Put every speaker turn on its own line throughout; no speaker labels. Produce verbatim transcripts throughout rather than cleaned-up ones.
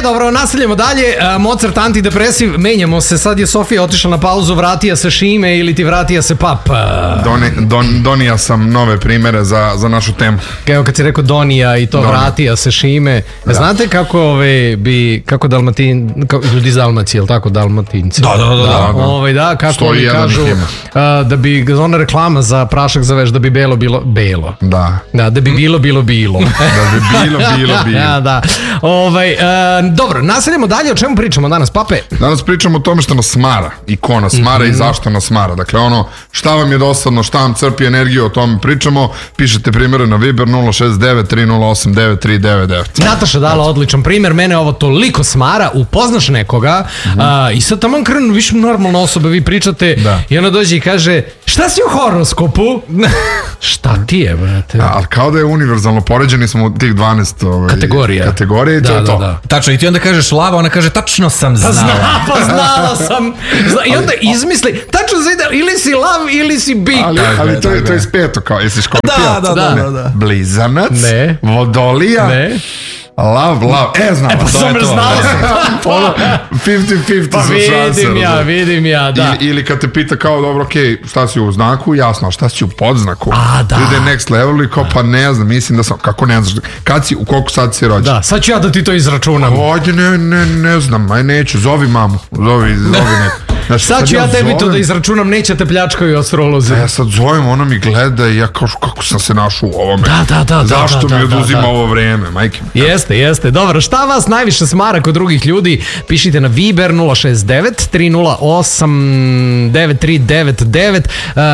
dobro, nastavljamo dalje. Mozart antidepresiv, menjamo se. Sad je Sofija otišla na pauzu, vratija se Šime ili ti vratija se Pap?
Doni, don, donija sam nove primere za, za našu temu.
Evo kad si rekao Donija i to Donija. Vratija se Šime. Da. Znate kako ove, bi, kako Dalmatin, kako, ljudi iz Dalmacije, ili tako, Dalmatinci?
Da, da, da. da, da.
Ove, da kako oni kažu a, da bi, ona reklama za prašak za veš, da bi belo bilo, belo.
Da.
Da, da bi bilo, bilo, bilo.
Da bi bilo, bilo, bilo.
Ja, da. Ovaj, a, dobro, nastavljamo dalje, o čemu pričamo danas, Pape?
Danas pričamo o tome što nas smara i ko nas smara mm-hmm. i zašto nas smara. Dakle, ono, šta vam je dosadno, šta vam crpi energiju, o tome pričamo. Pišete primjere na Viber nula šest devet tri nula osam devet tri devet devet.
Nataša dala odličan primjer, mene ovo toliko smara, upoznaš nekoga mm-hmm. a, i sad tamo krenu više normalna osoba, vi pričate da. I ona dođe i kaže, šta si u horoskopu? Šta ti je, brate?
A, ali kao da je univerzalno, poređeni smo u tih dvanaest ovaj,
kategorija.
kategorije i
da,
to je
da,
to.
Da.
Tačno, i ti onda kažeš lava, ona kaže, tačno sam znala.
Pa znala, pa znala sam. Zna, I onda izmisli, tačno zna, ili si lav, ili si bik.
Ali, ali to je to iz peto, kao, jesi škorpija?
Da, da, da, da.
Blizanac,
ne.
Vodolija,
ne.
Lav, lav, e, znam.
E, pa sam znala sam.
Ono, pedeset pedeset
pa
su šanse.
Vidim ja, vidim ja, da.
Ili, ili kad te pita kao, dobro, okej, okay, šta si u znaku, jasno, šta si u podznaku?
A, da.
Ide next level i kao, pa ne znam, mislim da sam, kako ne znaš, kad si, u koliko sad si rođen?
Da, sad ću ja da ti to izračunam.
Ovdje ne, ne, ne znam, aj neću, zovi mamu, zovi, zovi neko.
Znači, sad ću ja tebi zovem, to da izračunam, neće te pljačkaju astrolozi.
Ja sad zovem, ona mi gleda i ja kao, kako sam se našao u ovome.
Da, da, da.
Zašto
da,
mi
da,
oduzima
da, da.
ovo vreme, majke mi?
Jeste, jeste. Dobro, šta vas najviše smara kod drugih ljudi? Pišite na Viber nula šest devet tri nula osam devet tri devet devet.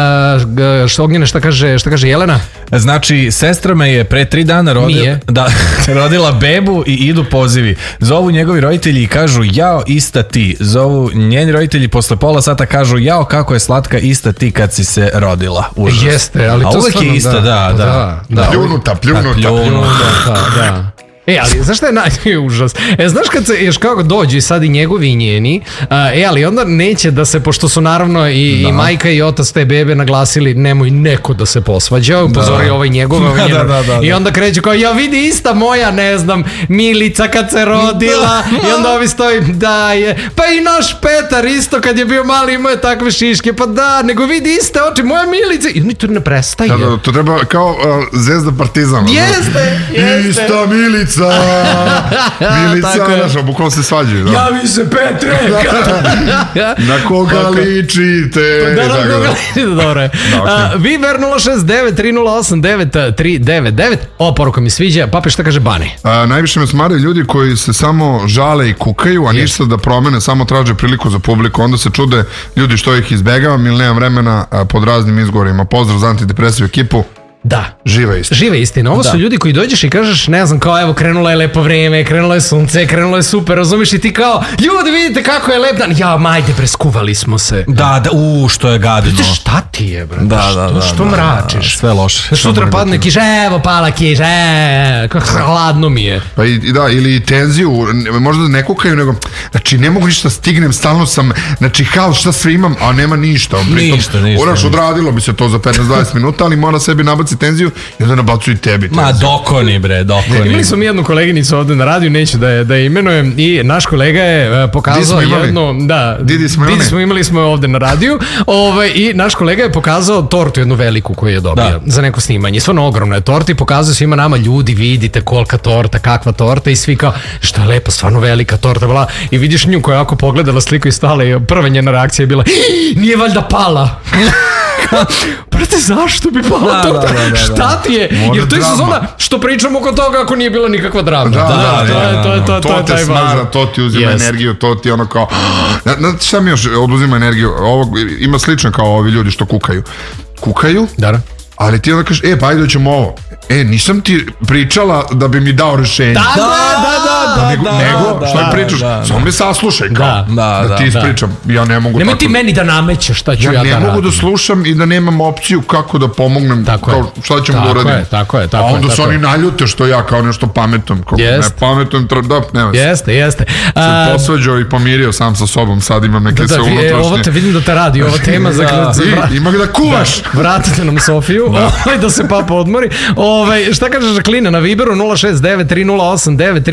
Uh, što Ognjene, šta kaže, šta kaže Jelena?
Znači, sestra me je pre tri dana rodila, da, rodila bebu i idu pozivi. Zovu njegovi roditelji i kažu, jao, ista ti. Zovu njeni roditelji posle pola sata kažu, jao, kako je slatka, ista ti kad si se rodila. Užas.
Jeste, ali to
a uvek
stvarno,
je ista, da, da. da, da, da
pljunuta, pljunuta,
pljunuta, da. E, ali znaš šta je naj užas? E, znaš kad se još kako dođu i sad i njegovi i njeni, a, e, ali onda neće da se, pošto su naravno i, i majka i otac te bebe naglasili, nemoj neko da se posvađa, upozori da. Ovaj njegov, ovaj da, da, da, i onda kreću kao, ja vidi ista moja, ne znam, Milica kad se rodila, da. I onda ovi stoji, da je, pa i naš Petar isto kad je bio mali imao je takve šiške, pa da, nego vidi iste oči, moja Milica, i oni to ne prestaje.
Da, da, to treba kao uh, Zvezda Partizan.
Jeste, jeste.
Ista Milica. Milica, znaš, bukvalno se svađaju. Da.
Javi se Petre!
Na koga ličite?
Da, na koga ličite, dobro je. Viber nula šest devet tri nula osam devet tri devet devet. Ova poruka mi sviđa. Pape, šta kaže Bani?
A, najviše me smaraju ljudi koji se samo žale i kukaju, a ništa da promene, samo traže priliku za publiku. Onda se čude ljudi što ih izbegavam ili nemam vremena pod raznim izgovorima. Pozdrav za antidepresivu ekipu.
Da.
Živa istina.
Živa istina. Ovo su da. Ljudi koji dođeš i kažeš, ne znam, kao evo krenulo je lepo vreme, krenulo je sunce, krenulo je super, razumiješ i ti kao, ljudi vidite kako je lep dan. Ja, majde, preskuvali smo se.
Da, da, u, što je gadino.
Vidite šta ti je, brate?
Da, da,
što,
da,
što
da,
mračiš?
Da, sve loše.
Sutra padne kiša, evo pala kiša, evo, hladno mi je.
Pa i da, ili tenziju, možda ne kukaju, nego, znači ne mogu ništa stignem, stalno sam, znači haos, šta sve imam, a nema ništa.
Pritom, ništa, ništa.
Oraš, odradilo bi se to za petnaest do dvadeset minuta, ali mora sebi nabaciti tenziju i onda nabacuju i tebi tenziju.
Ma dokoni bre, dokoni.
Imali smo mi jednu koleginicu ovde na radiju, neću da je, da je imenujem, i naš kolega je pokazao jednu, da,
Didi smo,
Didi smo imali smo ovde na radiju, ovaj, i naš kolega je pokazao tortu jednu veliku koju je dobio da. Za neko snimanje, stvarno ogromna je torta i pokazao svima nama, ljudi vidite kolika torta, kakva torta, i svi kao, što je lepa, stvarno velika torta, bla, i vidiš nju koja je ako pogledala sliku i stala i prva njena reakcija je bila, nije valjda pala. Brate, zašto bi pala
da,
torta?
Da, da, da,
šta ti je?
Možda
jer to je
drama.
sezona što pričamo oko toga ako nije bila nikakva drama.
Da, da,
da,
da,
to je, to je, to je,
to te smara, to ti uzima yes. energiju, to ti ono kao, znate šta mi još oduzima energiju? Ovo ima slično kao ovi ljudi što kukaju. Kukaju,
da.
Ali ti onda kažeš, e, pa ajde ćemo ovo. E, nisam ti pričala da bi mi dao rešenje.
Da, da, da, da,
nego,
da,
nego
da,
što mi
da,
pričaš,
da,
samo me saslušaj kao,
da,
da, da ti ispričam, da. Ja ne mogu
nemoj
tako.
Nemoj ti meni da namećeš šta ću ja,
ja
da
ne mogu
radim.
Da slušam i da nemam opciju kako da pomognem,
tako
kao šta ćemo da uradimo.
Tako je, tako je.
A onda se oni naljute što ja kao nešto pametujem, kao ne pametujem, da, nema se.
Jeste, jeste.
Sam posveđao i pomirio sam sa sobom, sad imam neke sve unutrašnje.
Ovo te vidim da te radi, ova tema za...
Ima da kuvaš.
Vratite nam Sofiju, da se papa odmori. Šta kažeš Žaklina na Viberu nula šest devet tri nula osam devet tri devet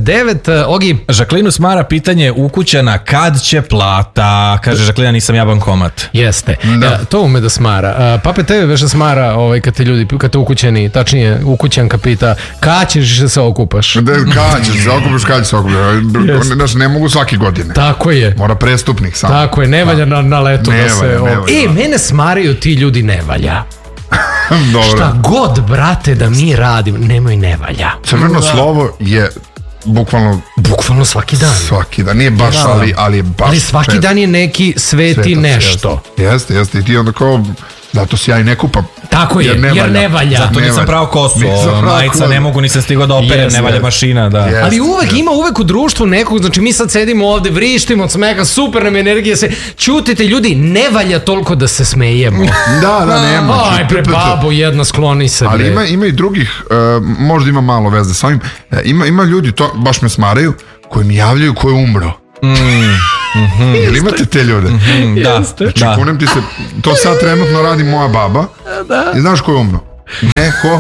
devet. Ogi?
Žaklinu smara pitanje ukućana kad će plata. Kaže Žaklina, nisam ja bankomat.
Jeste. Da. To ume da smara. Pape, tebe veša smara ovaj, kad te ljudi, kad te ukućeni, tačnije ukućanka pita kad ćeš se okupaš?
Da, kad ćeš se okupaš, kad ćeš se okupaš? Znaš, ne mogu svake godine.
Tako je.
Mora prestupnik sam.
Tako je, ne valja na, na letu
ne
da se...
Valja, ne valja,
e, mene smaraju ti ljudi ne valja.
Dobro.
Šta god, brate, da mi radimo, nemoj ne valja.
Crveno slovo je bukvalno...
Bukvalno svaki dan.
Svaki dan, nije baš,
da.
ali, ali je baš...
Ali svaki čest. Dan je neki sveti Svetac, nešto.
Jeste, jeste, i ti onda kao... Zato se ja i ne kupam.
Tako je, jer ne valja. Jer ne valja.
Zato
ne
nisam
valja.
pravo kosu, majica ne mogu, nisam stigao da operem, yes, ne valja mašina, da.
Yes,
ali uvek
yes.
ima uvek u društvu nekog, znači mi sad sedimo ovde, vrištimo od smeha, super nam energija se, čutite ljudi, ne valja toliko da se smejemo.
Da, da, nema.
Aj, pre babo, jedna skloni se.
Ali ima, ima i drugih, uh, možda ima malo veze s ovim, uh, ima, ima ljudi, to baš me smaraju, koji mi javljaju ko je umro.
Mm. Mm-hmm.
Jel imate te ljude?
Mm-hmm, da.
Znači,
da.
kunem ti se, to sad trenutno radi moja baba.
Da.
I znaš ko je umro? Neko,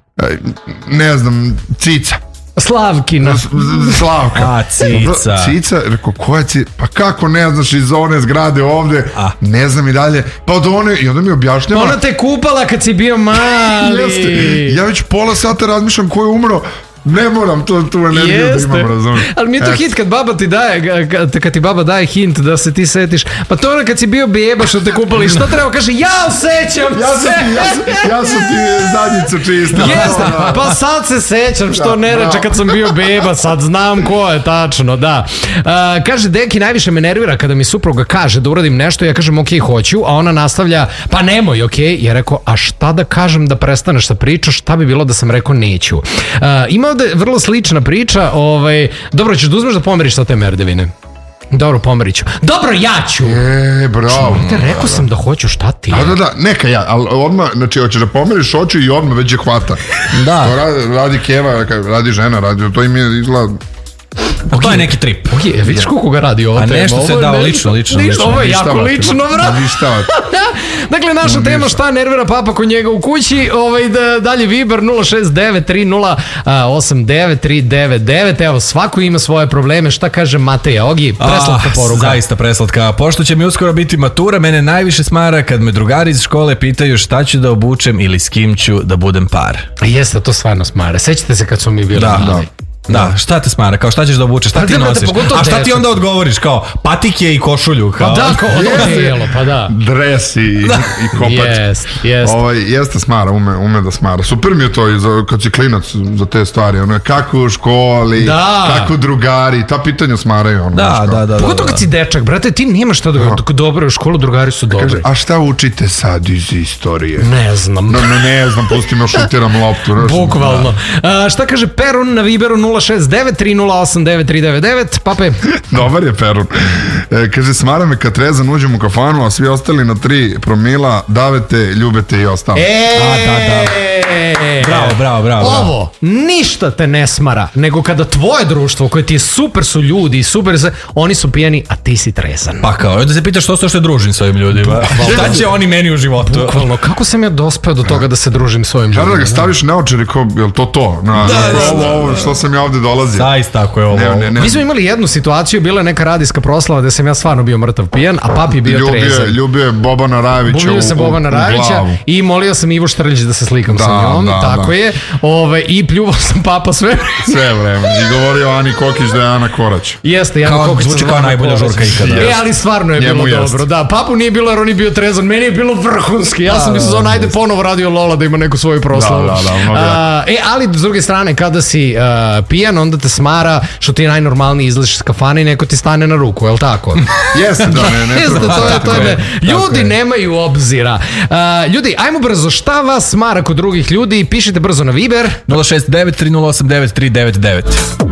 ne znam, Cica.
Slavkina.
Slavka.
A, Cica.
Cica, rekao, ko je Cica? Pa kako ne znaš iz one zgrade ovde? A. Ne znam i dalje. Pa od one, i onda mi objašnjava.
Ona te kupala kad si bio mali.
Jeste. Ja već pola sata razmišljam ko je umro. Ne moram tu, tu energiju
Jeste.
da imam, razumijem.
Ali mi je to e. hit kad baba ti daje, kad, kad ti baba daje hint da se ti setiš. Pa to ono kad si bio beba što te kupali, što treba kaže, ja sećam
ja
se.
Ti, ja, sam, ja sam ti zadnjicu čista.
Jeste, pa sad se sećam što ne reče kad sam bio beba, sad znam ko je tačno, da. Uh, kaže, deki, najviše me nervira kada mi supruga kaže da uradim nešto, ja kažem ok, hoću, a ona nastavlja, pa nemoj, ok, ja rekao, a šta da kažem da prestaneš sa pričaš, šta bi bilo da sam rekao neću. Uh, ima ovde vrlo slična priča, ovaj, dobro, ćeš da uzmeš da pomeriš sa te merdevine. Dobro, pomerić ću. Dobro, ja ću.
E, bravo.
Čujte, rekao sam da hoću, šta ti je?
Da, da, da, neka ja, ali odmah, znači, hoćeš da pomeriš, hoću i odmah već je hvata.
Da.
To radi, radi keva, radi žena, radi, to im je izgleda...
Okay. To je neki trip.
Ok, vidiš koliko ga radi ovo tema?
A nešto se dao lično, lično.
Ništa, ovo je jako lično, bro.
Ništa.
Dakle, naša no, tema šta nervira papa kod njega u kući, ovaj, da, dalje Viber nula šest devet tri nula osam devet tri devet devet, evo, svako ima svoje probleme, šta kaže Mateja, Ogi, preslatka
ah,
poruka.
Zaista preslatka, pošto će mi uskoro biti matura, mene najviše smara kad me drugari iz škole pitaju šta ću da obučem ili s kim ću da budem par.
Jeste, to stvarno smara, sećate se kad smo mi bili
da,
mali.
Da, da, šta te smara, kao šta ćeš da obučeš, šta pa, ti nosiš, a šta ti onda odgovoriš, kao patike i košulju, kao.
Pa da, kao ono tijelo, pa da.
Dres i, i kopač.
Jest, jest.
Ovaj, jeste smara, ume, ume da smara. Super mi je to i za, kad si klinac za te stvari, ono je kako u školi, da. Kako drugari, ta pitanja smaraju. Ono,
da, da, da, da.
Pogotovo kad si dečak, brate, ti nemaš šta da no. dobro u školu, drugari su dobri. Kaže,
a šta učite sad iz istorije?
Ne znam.
No, no ne znam, pustim još šutiram loptu.
Bukvalno. Da. A, šta kaže Perun na Viberu nula šest devet tri nula osam devet tri devet devet, Pape?
Dobar je Perun. E, kaže, smara me kad trezan uđem u kafanu, a svi ostali na tri promila davete, ljubete i ostalo.
E,
a, da, da. Bravo, bravo, bravo.
Ovo, ništa te ne smara, nego kada tvoje društvo, koje ti je super su ljudi i super se, oni su pijani, a ti si trezan.
Pa kao, da se pitaš što što družim s ovim ljudima. Šta će oni meni u životu?
Bukvalno, kako sam ja dospeo do toga da se družim s ovim ljudima?
Kada ga staviš naočar, kao, je li to to? Na, da, da, ovo, ovo, što sam ja ovde dolazio.
Zaista, ako je ovo. Ne, ne, ne.
Mi smo imali jednu situaciju, bila je neka radijska proslava gde sam ja stvarno bio mrtav pijan, a papi je bio
ljubio,
trezan.
Ljubio je Bobana Rajevića
Ljubio sam Bobana Rajevića i molio sam Ivo Štrljić da se slikam da, sa njom, da, tako da. je. Ove, I pljuvao sam papa sve
sve vreme. I govorio Ani Kokić da je Ana Korać.
Jeste, Ana
kao,
Kokić.
Zvuči kao najbolja žurka ikada.
E, ali stvarno je Njemu bilo jest. dobro. Da, papu nije bilo jer on je bio trezan, meni je bilo vrhunski. Ja da, sam mislio, da, ajde ponovo radio Lola da ima neku svoju proslavu.
Da, da, da,
uh, e, ali s druge strane, kada si uh, pijan, onda te smara što ti najnormalniji izlaziš iz kafane i neko ti stane na ruku, je li tako?
Jeste, da, ne, ne.
Jeste, to je, to je, ljudi nemaju obzira. Uh, ljudi, ajmo brzo, šta vas smara kod drugih ljudi? Pišite brzo na Viber
nula šest devet tri nula osam devet tri devet devet.